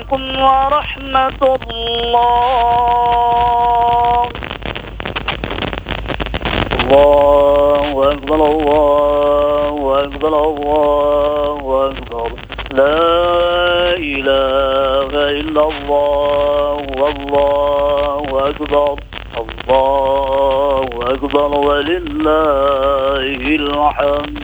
ورحمة الله. الله أكبر الله أكبر الله أكبر. لا إله إلا الله والله أكبر. الله أكبر ولله الحمد.